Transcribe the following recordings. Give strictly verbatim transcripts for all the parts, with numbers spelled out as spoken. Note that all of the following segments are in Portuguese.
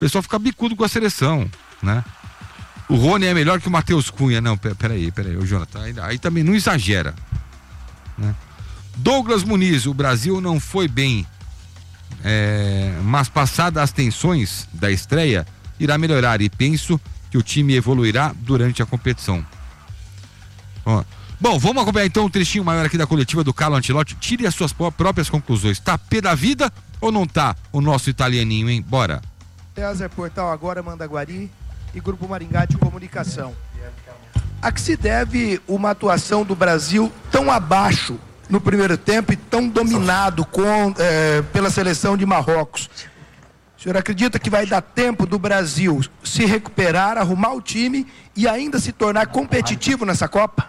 pessoal fica bicudo com a seleção, né? O Rony é melhor que o Matheus Cunha. Não, peraí, peraí, o Jonathan, aí, aí também não exagera, né? Douglas Muniz, o Brasil não foi bem, é, mas passadas as tensões da estreia, irá melhorar e penso que o time evoluirá durante a competição. Ó. Bom, vamos acompanhar então um trechinho maior aqui da coletiva do Carlo Ancelotti. Tire as suas próprias conclusões. Tá pé da vida ou não tá o nosso italianinho, hein? Bora. César, Portal Agora, Mandaguari e Grupo Maringá de Comunicação. A que se deve uma atuação do Brasil tão abaixo no primeiro tempo e tão dominado com, é, pela seleção de Marrocos? O senhor acredita que vai dar tempo do Brasil se recuperar, arrumar o time e ainda se tornar competitivo nessa Copa?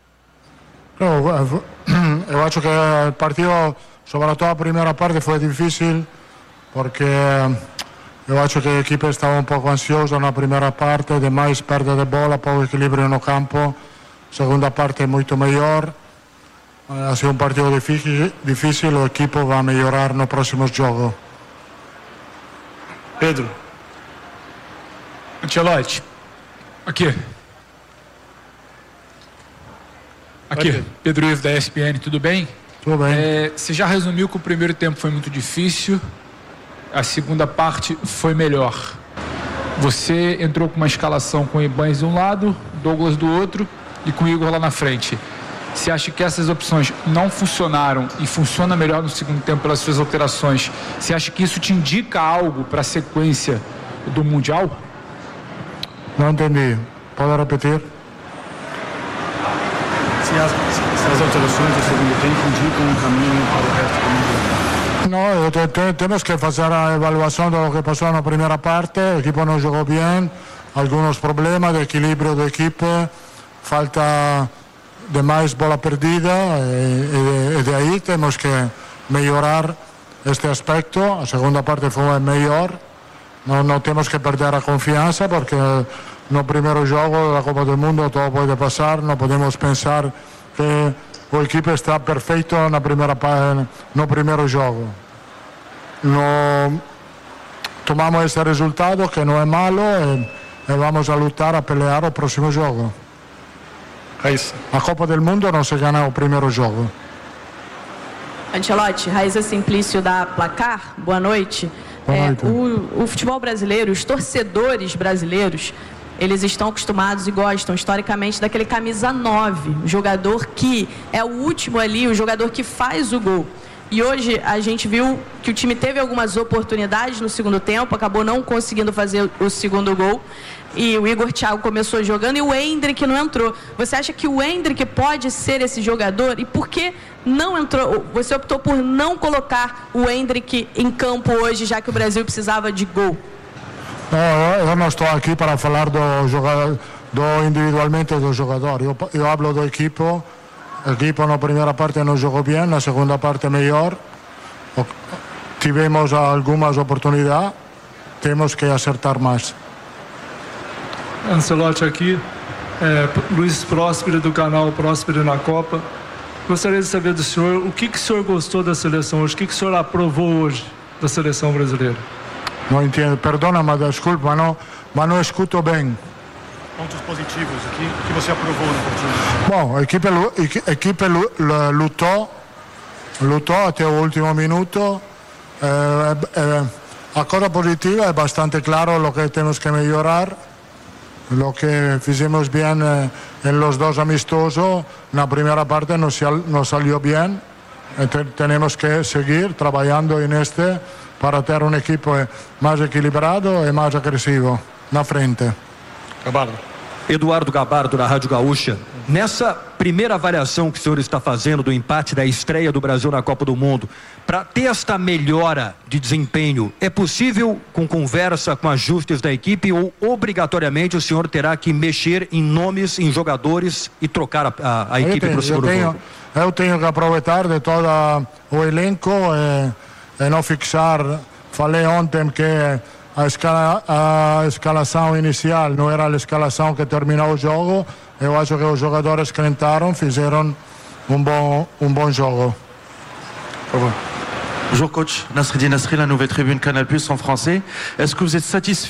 Eu, eu acho que o partido, sobretudo a primeira parte, foi difícil, porque eu acho que a equipe estava um pouco ansiosa na primeira parte, demais perda de bola, pouco equilíbrio no campo. Segunda parte muito melhor. Ha sido um partido difícil, difícil, o equipo vai melhorar no próximos jogos. Pedro. Ancelotti. Aqui. Aqui, Pedro Ivo da E S P N, tudo bem? Tudo bem. É, você já resumiu que o primeiro tempo foi muito difícil, a segunda parte foi melhor. Você entrou com uma escalação com o Ibanez de um lado, Douglas do outro e com o Igor lá na frente. Você acha que essas opções não funcionaram e funciona melhor no segundo tempo pelas suas alterações? Você acha que isso te indica algo para a sequência do Mundial? Não entendi. Pode repetir? Se as, se as alterações do segundo tempo indicam um caminho para o resto do Mundial? No, te, te, temos que fazer a avaliação do que passou na primeira parte. O equipo não jogou bem, alguns problemas de equilíbrio da equipe, falta de mais bola perdida e, e, e de aí temos que melhorar este aspecto. A segunda parte foi melhor, não, não temos que perder a confiança porque no primeiro jogo da Copa do Mundo todo pode passar, não podemos pensar que o equipe está perfeito na primeira, no primeiro jogo. No, tomamos esse resultado que não é malo e, e vamos a lutar a pelear o próximo jogo. Raíssa. A Copa do Mundo não se ganha o primeiro jogo. Ancelotti, Raíssa Simplício da Placar, boa noite. Boa noite. É, o, o futebol brasileiro, os torcedores brasileiros, eles estão acostumados e gostam historicamente daquele camisa nove, o jogador que é o último ali, o jogador que faz o gol. E hoje a gente viu que o time teve algumas oportunidades no segundo tempo, acabou não conseguindo fazer o segundo gol. E o Igor Thiago começou jogando e o Endrick não entrou. Você acha que o Endrick pode ser esse jogador? E por que não entrou? Você optou por não colocar o Endrick em campo hoje, já que o Brasil precisava de gol? Não, eu não estou aqui para falar do jogador, do individualmente do jogador. Eu, eu hablo do equipo. O equipo na primeira parte não jogou bem, na segunda parte melhor. Tivemos algumas oportunidades, temos que acertar mais. Ancelotti aqui, é, Luiz Próspero do canal Próspero na Copa. Gostaria de saber do senhor o que, que o senhor gostou da seleção hoje, o que, que o senhor aprovou hoje da seleção brasileira? Não entendo, perdona, mas desculpa, não, mas não escuto bem. Pontos positivos, o que, o que você aprovou na partida? Bom, a equipe, a equipe lutou, lutou até o último minuto. Eh, eh, a coisa positiva é bastante claro o que temos que melhorar. Lo que fizemos bien eh, en los dos amistosos, na primeira parte no, no salió bien. Te, tenemos que seguir trabajando en este para ter um equipo mais equilibrado e mais agressivo na frente. Gabardo. Eduardo Gabardo, da Rádio Gaúcha. Nessa primeira avaliação que o senhor está fazendo do empate da estreia do Brasil na Copa do Mundo, para ter esta melhora de desempenho, é possível com conversa, com ajustes da equipe ou obrigatoriamente o senhor terá que mexer em nomes, em jogadores e trocar a, a, a equipe para o segundo tenho, jogo? Eu tenho que aproveitar de todo o elenco e, e não fixar. Falei ontem que a, escala, a escalação inicial não era a escalação que terminou o jogo. Eu acho que os jogadores que entraram fizeram um bom, um bom jogo. Por favor. Bonjour coach, Nasreddine Nasri, la nouvelle tribune Canal Plus en français. Est-ce que vous êtes satisfait